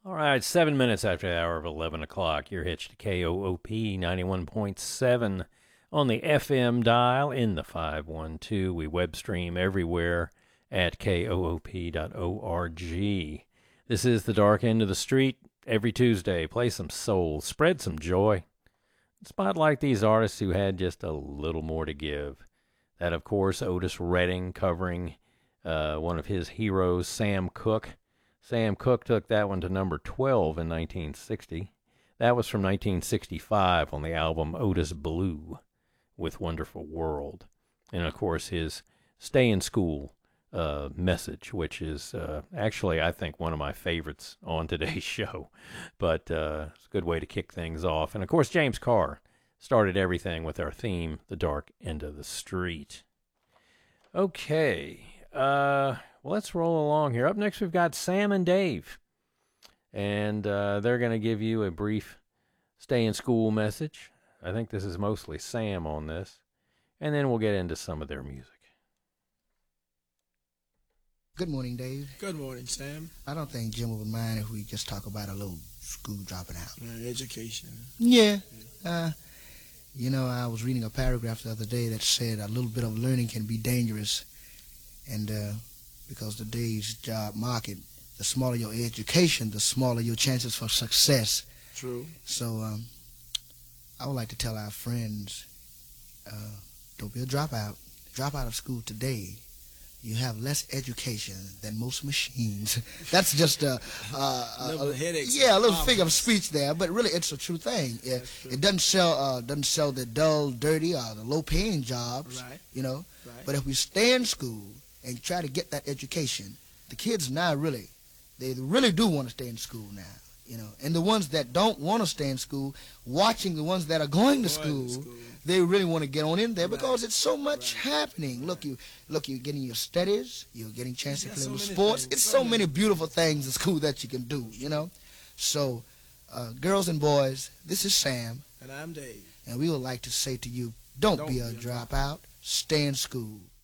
All right, 7 minutes after the hour of 11 o'clock, you're hitched to KOOP 91.7 on the FM dial in the 512. We web stream everywhere at koop.org. This is the Dark End of the Street. Every Tuesday, play some soul, spread some joy, spotlight these artists who had just a little more to give. That, of course, Otis Redding covering one of his heroes, Sam Cooke. Sam Cooke took that one to number 12 in 1960. That was from 1965 on the album Otis Blue with Wonderful World. And, of course, his Stay in School message, which is actually, I think, one of my favorites on today's show. But it's a good way to kick things off. And, of course, James Carr started everything with our theme, The Dark End of the Street. Okay. Well, let's roll along here. Up next, we've got Sam and Dave. And they're going to give you a brief stay in school message. I think this is mostly Sam on this. And then we'll get into some of their music. Good morning, Dave. Good morning, Sam. I don't think Jim would mind if we just talk about a little school dropping out. Education. Yeah. You know, I was reading a paragraph the other day that said a little bit of learning can be dangerous. And because today's job market, the smaller your education, the smaller your chances for success. True. So I would like to tell our friends, don't be a dropout. Drop out of school today. You have less education than most machines. That's just a headaches. Yeah, a little figure of speech there, but really it's a true thing. It doesn't sell the dull, dirty, or the low-paying jobs, Right. you know. Right. But if we stay in school and try to get that education, the kids now they really do want to stay in school now, you know. And the ones that don't want to stay in school, watching the ones that are going to school, they really want to get on in there because it's so much happening. Look, you're getting your studies, you're getting chance to play with sports. It's so many beautiful things in school that you can do, you know. So, girls and boys, this is Sam. And I'm Dave. And we would like to say to you, don't be a dropout. Stay in school.